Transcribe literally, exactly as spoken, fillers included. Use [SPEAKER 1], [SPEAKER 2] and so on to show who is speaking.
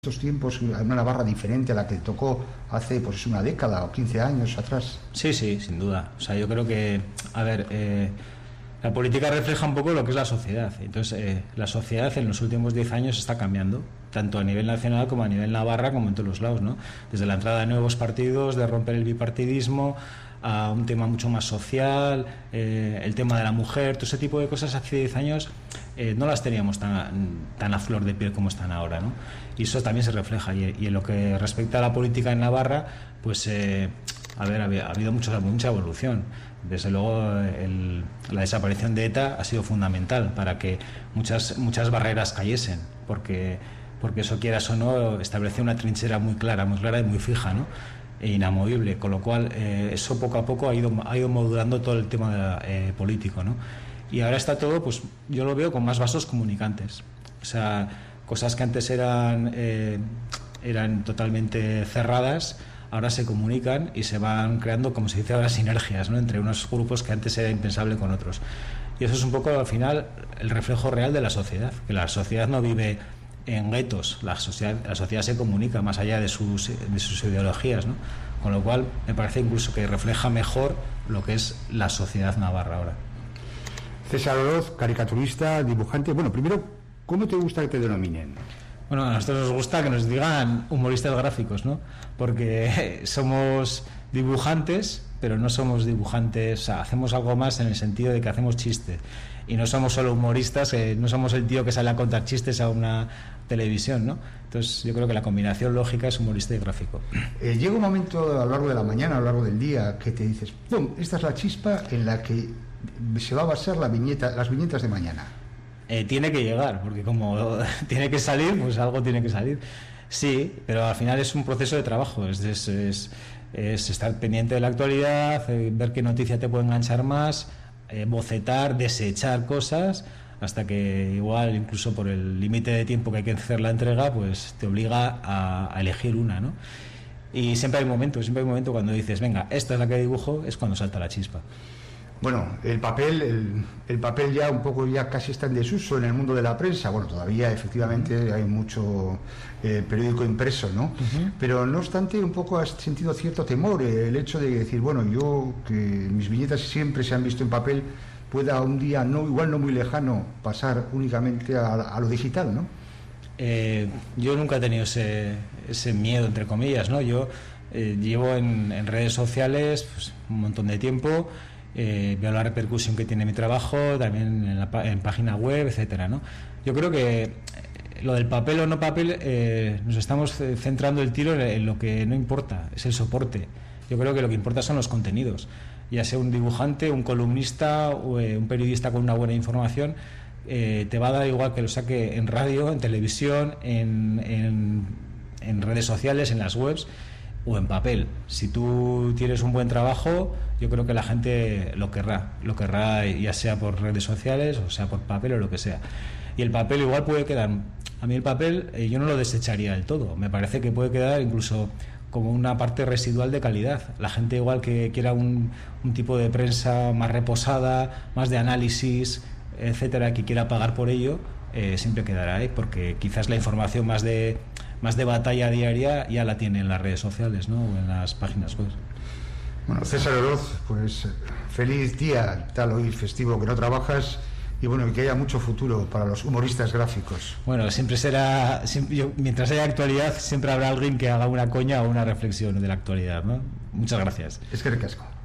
[SPEAKER 1] Estos tiempos, una Navarra diferente a la que tocó hace pues una década o quince años atrás.
[SPEAKER 2] Sí, sí, sin duda. O sea, yo creo que, a ver, eh, la política refleja un poco lo que es la sociedad. Entonces, eh, la sociedad en los últimos diez años está cambiando, tanto a nivel nacional como a nivel Navarra, como en todos los lados, ¿no? Desde la entrada de nuevos partidos, de romper el bipartidismo, a un tema mucho más social, eh, el tema de la mujer, todo ese tipo de cosas hace diez años eh, no las teníamos tan, tan a flor de piel como están ahora, ¿no? Y eso también se refleja. Y, y en lo que respecta a la política en Navarra, pues, eh, a ver, ha, ha habido mucho, mucha evolución. Desde luego, el, la desaparición de ETA ha sido fundamental para que muchas, muchas barreras cayesen, porque, porque eso, quieras o no, establece una trinchera muy clara, muy clara y muy fija, ¿no? E inamovible, con lo cual eh, eso poco a poco ha ido, ha ido modulando todo el tema eh, político, ¿no? Y ahora está todo, pues yo lo veo con más vasos comunicantes. O sea, cosas que antes eran, eh, eran totalmente cerradas, ahora se comunican y se van creando, como se dice ahora, sinergias, ¿no? Entre unos grupos que antes era impensable con otros. Y eso es un poco, al final, el reflejo real de la sociedad, que la sociedad no vive en guetos, la sociedad, la sociedad se comunica más allá de sus, de sus ideologías, ¿no? Con lo cual me parece incluso que refleja mejor lo que es la sociedad navarra ahora.
[SPEAKER 1] César Oroz, caricaturista, dibujante. Bueno, primero, ¿cómo te gusta que te denominen?
[SPEAKER 2] Bueno, a nosotros nos gusta que nos digan humoristas gráficos, ¿no? Porque somos dibujantes, pero no somos dibujantes, o sea, hacemos algo más en el sentido de que hacemos chistes. Y no somos solo humoristas, eh, no somos el tío que sale a contar chistes a una televisión, ¿no? Entonces yo creo que la combinación lógica es humorista y gráfico.
[SPEAKER 1] Eh, llega un momento a lo largo de la mañana, a lo largo del día, que te dices, ¡pum!, esta es la chispa en la que se va a basar la viñeta, las viñetas de mañana.
[SPEAKER 2] Eh, tiene que llegar, porque como tiene que salir, pues algo tiene que salir. Sí, pero al final es un proceso de trabajo, es, es, es, es estar pendiente de la actualidad, eh, ver qué noticia te puede enganchar más, eh, bocetar, desechar cosas, hasta que igual, incluso por el límite de tiempo que hay que hacer la entrega, pues te obliga a, a elegir una, ¿no? Y siempre hay un momento, siempre hay un momento cuando dices, venga, esta es la que dibujo, es cuando salta la chispa.
[SPEAKER 1] Bueno, el papel, el, el papel ya un poco ya casi está en desuso en el mundo de la prensa. Bueno, todavía efectivamente hay mucho eh, periódico impreso, ¿no? Uh-huh. Pero no obstante, un poco has sentido cierto temor, eh, el hecho de decir, bueno, yo que mis viñetas siempre se han visto en papel, pueda un día, no igual no muy lejano, pasar únicamente a, a lo digital, ¿no?
[SPEAKER 2] Eh, yo nunca he tenido ese, ese miedo, entre comillas, ¿no? Yo eh, llevo en, en redes sociales pues, un montón de tiempo. Eh, veo la repercusión que tiene mi trabajo, también en, la, en página web, etcétera, ¿no? Yo creo que lo del papel o no papel, eh, nos estamos centrando el tiro en, en lo que no importa, es el soporte. Yo creo que lo que importa son los contenidos, ya sea un dibujante, un columnista o eh, un periodista con una buena información, eh, te va a dar igual que lo saque en radio, en televisión, en, en, en redes sociales, en las webs o en papel. Si tú tienes un buen trabajo, yo creo que la gente lo querrá, lo querrá ya sea por redes sociales o sea por papel o lo que sea. Y el papel igual puede quedar, a mí el papel eh, yo no lo desecharía del todo, me parece que puede quedar incluso como una parte residual de calidad. La gente igual que quiera un, un tipo de prensa más reposada, más de análisis, etcétera, que quiera pagar por ello, eh, siempre quedará ahí, porque quizás la información más de más de batalla diaria ya la tiene en las redes sociales, ¿no? O en las páginas web.
[SPEAKER 1] Bueno, César Oroz, pues feliz día, tal hoy festivo que no trabajas, y bueno, que haya mucho futuro para los humoristas gráficos.
[SPEAKER 2] Bueno, siempre será, siempre, yo, mientras haya actualidad, siempre habrá alguien que haga una coña o una reflexión de la actualidad, ¿no? Muchas gracias.
[SPEAKER 1] Es que ricasco.